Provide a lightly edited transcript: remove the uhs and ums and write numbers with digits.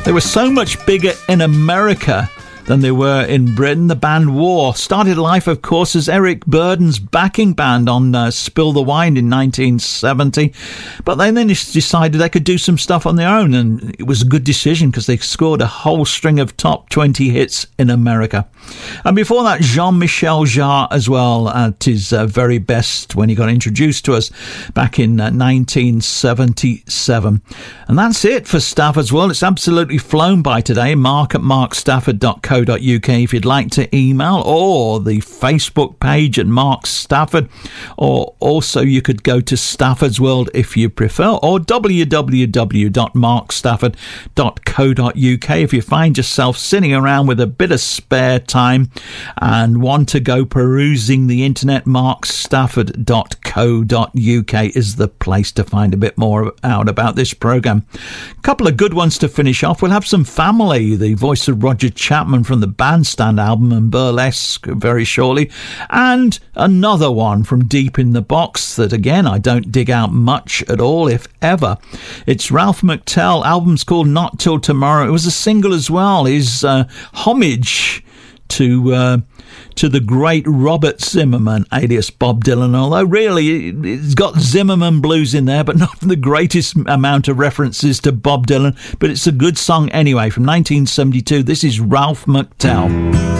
They were so much bigger in America than they were in Britain. The band War started life, of course, as Eric Burdon's backing band on Spill the Wine in 1970, but they then decided they could do some stuff on their own, and it was a good decision because they scored a whole string of top 20 hits in America. And before that, Jean-Michel Jarre as well at his very best when he got introduced to us back in 1977. And that's it for Stafford's World. It's absolutely flown by today. mark@markstafford.co.uk if you'd like to email, or the Facebook page at Mark Stafford, or also you could go to Stafford's World if you prefer, or www.markstafford.co.uk if you find yourself sitting around with a bit of spare time and want to go perusing the internet. markstafford.co.uk is the place to find a bit more out about this program. A couple of good ones to finish off. We'll have some Family, the voice of Roger Chapman from the Bandstand album, and Burlesque very shortly, and another one from Deep in the Box that again I don't dig out much at all, if ever. It's Ralph McTell. Album's called Not Till Tomorrow. It was a single as well. His homage to the great Robert Zimmerman, alias Bob Dylan, although really it's got Zimmerman blues in there, but not the greatest amount of references to Bob Dylan, but it's a good song anyway. From 1972, this is Ralph McTell.